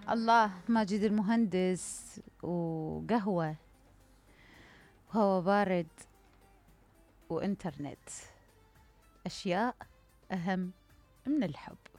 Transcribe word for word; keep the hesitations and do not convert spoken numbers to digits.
الله، ماجد المهندس وقهوة وهواء بارد وإنترنت، أشياء أهم من الحب.